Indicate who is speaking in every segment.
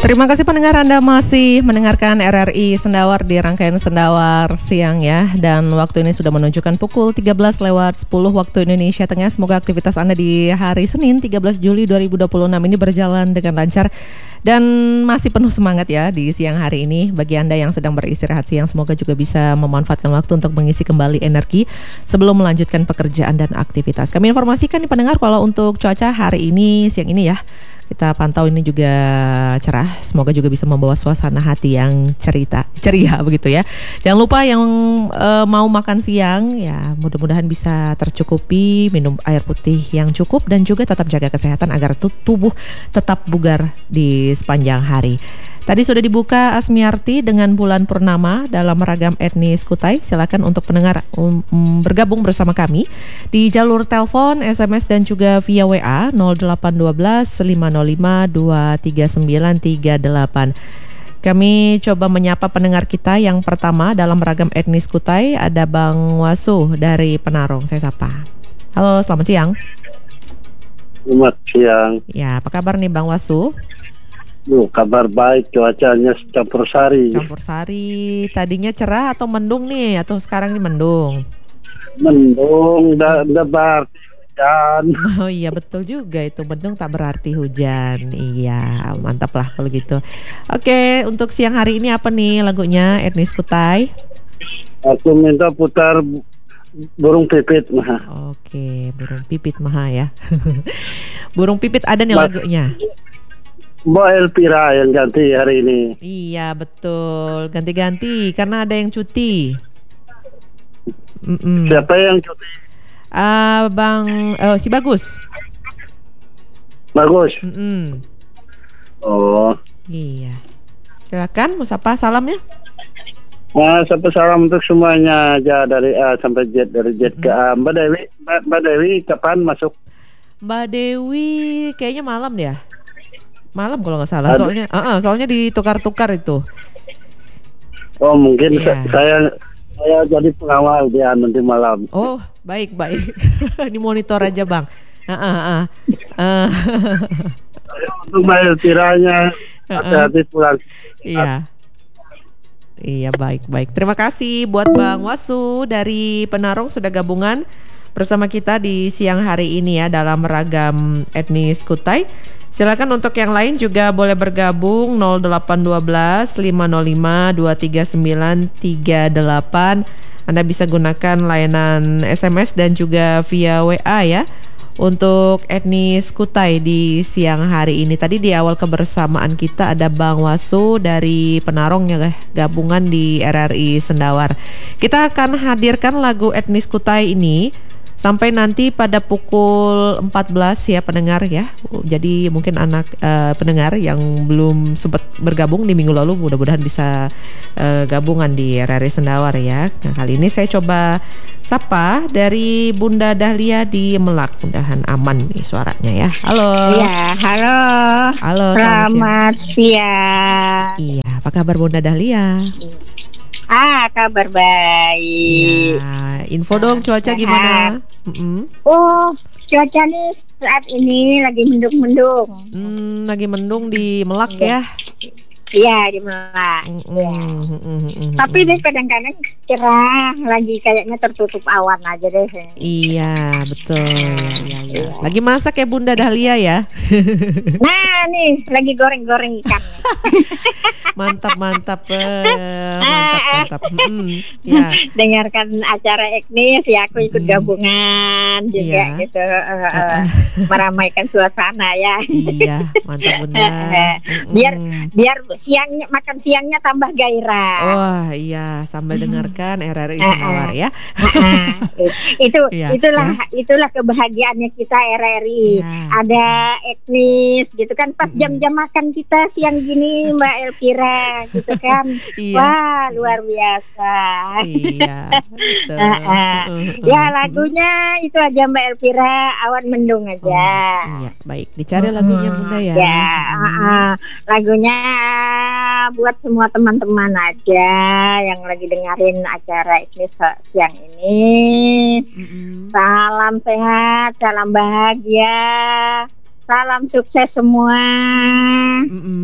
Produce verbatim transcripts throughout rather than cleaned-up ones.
Speaker 1: Terima kasih pendengar, Anda masih mendengarkan R R I Sendawar di rangkaian Sendawar siang ya. Dan waktu ini sudah menunjukkan pukul tiga belas lewat sepuluh waktu Indonesia Tengah. Semoga aktivitas Anda di hari Senin tiga belas Juli dua ribu dua puluh enam ini berjalan dengan lancar dan masih penuh semangat ya di siang hari ini. Bagi Anda yang sedang beristirahat siang, semoga juga bisa memanfaatkan waktu untuk mengisi kembali energi sebelum melanjutkan pekerjaan dan aktivitas. Kami informasikan nih pendengar kalau untuk cuaca hari ini siang ini ya, kita pantau ini juga cerah. Semoga juga bisa membawa suasana hati yang cerita ceria begitu ya. Jangan lupa yang e, mau makan siang ya, mudah-mudahan bisa tercukupi, minum air putih yang cukup dan juga tetap jaga kesehatan agar tubuh tetap bugar di sepanjang hari. Tadi sudah dibuka Asmiarti dengan Bulan Purnama dalam ragam etnis Kutai. Silakan untuk pendengar um, um, bergabung bersama kami di jalur telepon, S M S dan juga via W A nol delapan satu dua lima nol lima dua tiga sembilan tiga delapan. Kami coba menyapa pendengar kita yang pertama dalam ragam etnis Kutai. Ada Bang Wasu dari Penarong. Saya sapa. Halo, selamat siang.
Speaker 2: Selamat siang.
Speaker 1: Ya, apa kabar nih Bang Wasu?
Speaker 2: Duh, kabar baik, cuacanya campur sari.
Speaker 1: Campur sari. Tadinya cerah atau mendung nih? Atau sekarang ini mendung?
Speaker 2: Mendung, udah udah berarti hujan.
Speaker 1: Oh iya, betul juga itu, mendung tak berarti hujan. Iya, mantap lah kalau gitu. Oke, untuk siang hari ini apa nih lagunya etnis Kutai?
Speaker 2: Aku minta putar burung pipit mah.
Speaker 1: Oke, burung pipit mah ya. Burung pipit ada nih Mas, lagunya.
Speaker 2: Mbak Elvira yang ganti hari ini.
Speaker 1: Iya betul, ganti-ganti karena ada yang cuti. Mm-mm.
Speaker 2: Siapa yang cuti?
Speaker 1: Uh, bang, oh, si Bagus.
Speaker 2: Bagus.
Speaker 1: Mm-mm.
Speaker 2: Oh.
Speaker 1: Iya. Silakan, mau sapa salamnya?
Speaker 2: Nah, sapa salam untuk semuanya aja dari A sampai Z, dari Z mm-hmm. ke A. Mbak Dewi, Mbak, Mbak Dewi kapan masuk?
Speaker 1: Mbak Dewi kayaknya malam ya. Malam kalau nggak salah. Soalnya, uh-uh, soalnya ditukar-tukar itu.
Speaker 2: Oh mungkin
Speaker 1: yeah.
Speaker 2: saya saya jadi pengawal dia nanti malam.
Speaker 1: Oh baik baik. Dimonitor aja bang. Uh-uh, uh. Uh.
Speaker 2: Untuk bayar tiranya hati-hati pulang.
Speaker 1: Iya. Iya baik baik. Terima kasih buat Bang Wasu dari Penarong sudah gabungan bersama kita di siang hari ini ya dalam ragam etnis Kutai. Silakan untuk yang lain juga boleh bergabung nol delapan satu dua lima nol lima dua tiga sembilan tiga delapan. Anda bisa gunakan layanan S M S dan juga via W A ya untuk etnis Kutai di siang hari ini. Tadi di awal kebersamaan kita ada Bang Wasu dari Penarong ya gabungan di R R I Sendawar. Kita akan hadirkan lagu etnis Kutai ini sampai nanti pada pukul empat belas ya pendengar ya. Jadi mungkin anak uh, pendengar yang belum sempat bergabung di minggu lalu mudah-mudahan bisa uh, gabungan di R R I Sendawar ya. Nah, kali ini saya coba sapa dari Bunda Dahlia di Melak. Mudahan aman nih suaranya ya. Halo.
Speaker 3: Iya, halo.
Speaker 1: Halo,
Speaker 3: selamat, selamat siang.
Speaker 1: Iya, apa kabar Bunda Dahlia?
Speaker 3: Ah, kabar baik.
Speaker 1: Ya, info dong cuaca sehat. Gimana? Mm-hmm.
Speaker 3: Oh, cuaca nih saat ini lagi mendung-mendung.
Speaker 1: Hmm, lagi mendung di Melak ya?
Speaker 3: Iya, di Melak.
Speaker 1: Mm-hmm.
Speaker 3: Ya. Mm-hmm. Tapi deh kadang-kadang cerah, lagi kayaknya tertutup awan aja deh.
Speaker 1: Iya, betul. Ya, ya. Lagi masak ya Bunda Dahlia ya?
Speaker 3: Nah, nih lagi goreng-goreng ikan.
Speaker 1: Mantap, mantap, eh, mantap, mantap. Hmm, ya.
Speaker 3: Dengarkan acara etnis ya, aku ikut gabungan juga iya. gitu, uh, uh, meramaikan suasana ya.
Speaker 1: Iya, mantap Bunda.
Speaker 3: Biar biar siangnya makan siangnya tambah gairah.
Speaker 1: Oh iya, sambil dengarkan R R I Sendawar ya.
Speaker 3: Itu
Speaker 1: ya,
Speaker 3: itulah
Speaker 1: ya.
Speaker 3: itulah kebahagiaannya kita R R I. Ya. Ada etnis gitu kan pas mm-hmm. jam-jam makan kita siang gini Mbak Elvira gitu kan. Iya. Wah, luar biasa.
Speaker 1: Iya. Betul.
Speaker 3: uh, uh. Ya, lagunya itu aja Mbak Elvira, Awan Mendung aja.
Speaker 1: Oh, iya, baik. Dicari lagunya Bunda ya.
Speaker 3: Ya, uh, uh. lagunya buat semua teman-teman aja yang lagi dengerin acara etnis siang ini. Mm-hmm. Salam sehat, salam bahagia. Salam sukses semua.
Speaker 1: Mm-hmm.
Speaker 3: Uh-uh.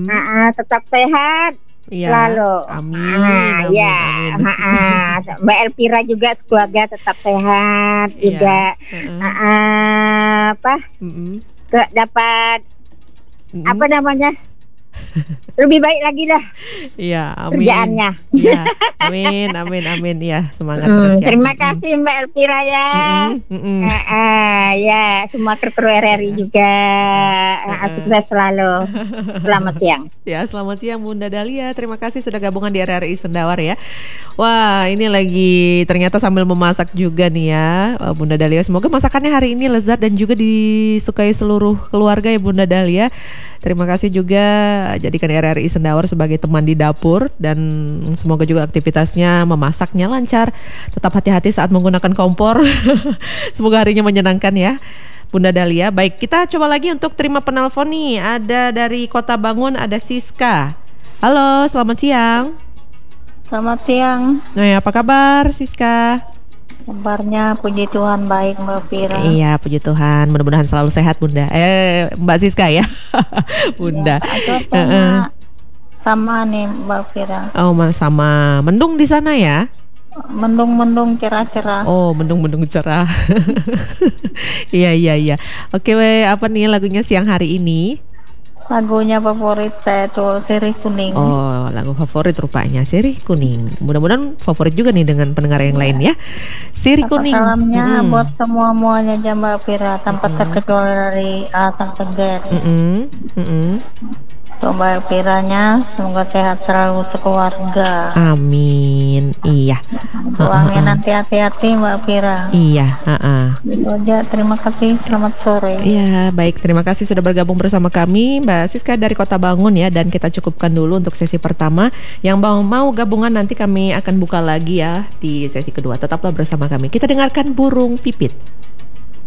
Speaker 3: uh, tetap sehat
Speaker 1: Iya.
Speaker 3: selalu.
Speaker 1: Amin.
Speaker 3: Ah,
Speaker 1: amin,
Speaker 3: ya,
Speaker 1: amin.
Speaker 3: ah, ah. Mbak Elvira juga sekeluarga tetap sehat
Speaker 1: Iya.
Speaker 3: juga.
Speaker 1: Heeh.
Speaker 3: Ah, ah, apa?
Speaker 1: Mm-mm.
Speaker 3: Ke dapat
Speaker 1: Mm-mm.
Speaker 3: apa namanya? Lebih baik lagi dah
Speaker 1: Iya, amin.
Speaker 3: kerjaannya.
Speaker 1: Iya, amin, amin, amin. Ya, semangat
Speaker 3: Hmm,
Speaker 1: terus ya.
Speaker 3: terima
Speaker 1: Mm-mm.
Speaker 3: kasih Mbak Elvira ya.
Speaker 1: Mm-mm, mm-mm.
Speaker 3: Ah, ah, ya, semua kru R R I juga ah, sukses selalu. Selamat siang.
Speaker 1: Ya, selamat siang Bunda Dahlia. Terima kasih sudah gabungan di R R I Sendawar ya. Wah, ini lagi ternyata sambil memasak juga nih ya, eh, Bunda Dahlia. Semoga masakannya hari ini lezat dan juga disukai seluruh keluarga ya Bunda Dahlia. Terima kasih juga, jadikan R R I Sendawar sebagai teman di dapur dan semoga juga aktivitasnya memasaknya lancar. Tetap hati-hati saat menggunakan kompor. Semoga harinya menyenangkan ya Bunda Dahlia. Baik, kita coba lagi untuk terima penelpon nih. Ada dari Kota Bangun, ada Siska. Halo, selamat siang.
Speaker 4: Selamat siang.
Speaker 1: Nah, apa kabar Siska?
Speaker 4: Kabarnya puji Tuhan baik Mbak Fira.
Speaker 1: Iya, puji Tuhan. Mudah-mudahan selalu sehat Bunda. Eh, Mbak Siska ya. Bunda.
Speaker 4: Ya,
Speaker 1: Heeh.
Speaker 4: sama nih Mbak Fira.
Speaker 1: Oh, ma- sama. Mendung di sana ya?
Speaker 4: Mendung-mendung cerah-cerah.
Speaker 1: Oh, mendung-mendung cerah. Iya, iya, iya. Oke, we, apa nih lagunya siang hari ini?
Speaker 4: Lagunya favorit saya tuh Sirih Kuning.
Speaker 1: Oh, lagu favorit rupanya Sirih Kuning. Mudah-mudahan favorit juga nih dengan pendengar yang lain ya. Sirih
Speaker 4: Apa
Speaker 1: Kuning.
Speaker 4: salamnya
Speaker 1: Mm-mm.
Speaker 4: buat semua-muanya aja Mbak Fira tanpa terkecuali dari A sampai Z.
Speaker 1: Mm-mm. Mm-mm.
Speaker 4: Untuk Mbak Firanya semoga sehat selalu sekeluarga.
Speaker 1: Amin. Iya.
Speaker 4: Pulangnya nanti hati-hati Mbak Fira.
Speaker 1: Iya, heeh.
Speaker 4: Itu aja, terima kasih, selamat sore.
Speaker 1: Iya, baik. Terima kasih sudah bergabung bersama kami, Mbak Siska dari Kota Bangun ya. Dan kita cukupkan dulu untuk sesi pertama. Yang mau mau gabungan nanti kami akan buka lagi ya di sesi kedua. Tetaplah bersama kami. Kita dengarkan Burung Pipit.